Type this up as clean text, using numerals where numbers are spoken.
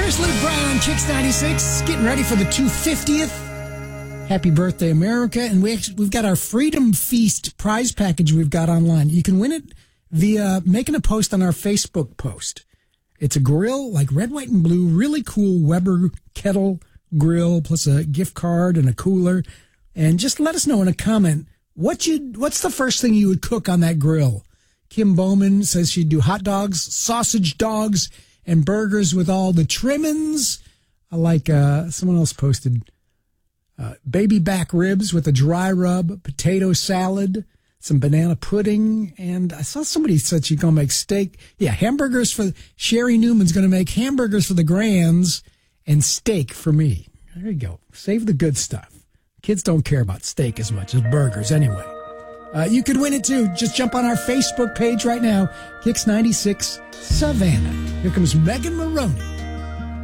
Luke Bryan on Kicks 96, getting ready for the 250th. Happy birthday, America. And we've got our Freedom Feast prize package we've got online. You can win it via making a post on our Facebook post. It's a grill, like red, white, and blue, really cool Weber kettle grill, plus a gift card and a cooler. And just let us know in a comment, what's the first thing you would cook on that grill? Kim Bowman says she'd do hot dogs, sausage dogs, and burgers with all the trimmings. I like, someone else posted, baby back ribs with a dry rub, potato salad, some banana pudding, and I saw somebody said she's going to make steak. Yeah, hamburgers for, Sherry Newman's going to make hamburgers for the Grands and steak for me. There you go. Save the good stuff. Kids don't care about steak as much as burgers anyway. You could win it too. Just jump on our Facebook page right now, Kicks 96 Savannah. Here comes Megan Maroney.